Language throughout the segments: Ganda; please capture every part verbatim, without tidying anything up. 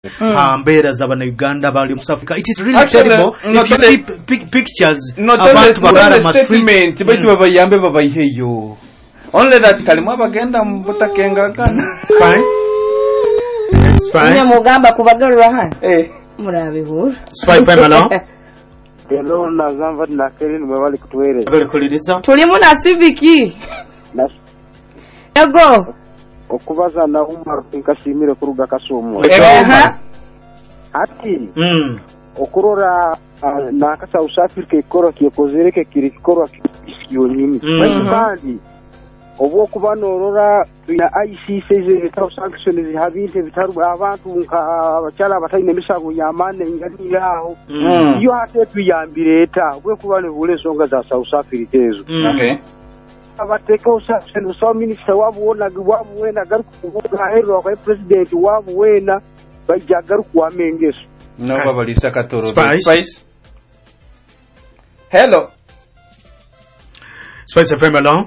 ha mbera z'abana Uganda bali mu South Africa. It is really Actually, terrible if you see p- pictures about Bagara statement bati babayambe babayiheyo only that kalimo abagenda mu butakenga kana fine it's fine nya mugamba kubagarura hano eh murabihura spy fine malo hello nazamba na Karen mwe bali kutwere bali kuliriza tulimu na Civic na yago okubaza na Umar nkashimire kuruga kasumu eha ati mm okurora uh, na kasa South Africa ikoro kikozereke kirikoro kiyo nyini kandi obwo kubanorora ya I C C ze sanctions zihabite bitaru abantu nka abachala batayine misago yamane ngani yaho iyo hate tuyambire eta bwe kubane bule songa za South Africa ezo okay abateko sanctions so minister wabo wona wabo wena garukuvuga hero kwa president wabo wena bajagaru kwa mengeso no baba lisa katoro Spice. Spice hello Spice F M hello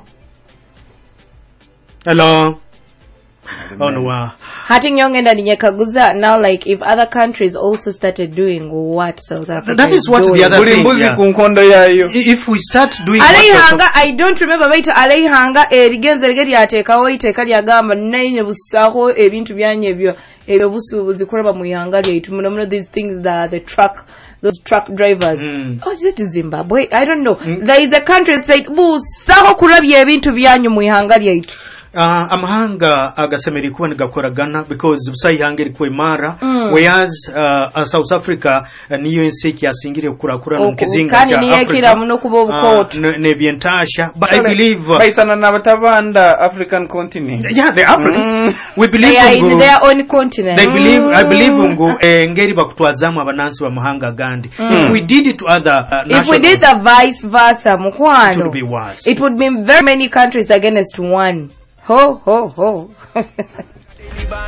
hello oh no wow hati nyongenda ninyekaguza now like if other countries also started doing what South Africa that is what doing. the other thing mbuzi yeah. kunkondo yayo if we start doing Alehanga I don't remember baita alehanga erigenze rigeri yatekaho iteka lyagamba nainye busaho ebintu byanye byo ebyo busubuzi kuraba mu ihanga lyaitu muno these things that the truck those truck drivers mm. oh is it Zimbabwe I don't know mm. there is a country that said busaho kurabye ebintu byanyu mu ihanga lyaitu Uh, amahanga agasemeri kuba nigakoragana because busayi hangeri kwe mara mm. whereas uh, uh, South Africa uh, niyo ensi kyasingire kurakura no kizinga kandi niye kira muno kubo bukoto uh, ne byentasha but I believe uh, baisana nabatabanda African continent yeah the Africans mm. we believe they are in their own continent they believe I believe ngo eh, ngeri bakutwazamu abanansi ba mahanga gandi mm. if we did it to other uh, if we did the vice versa mukwano it would be worse it would be very many countries against one ho ho ho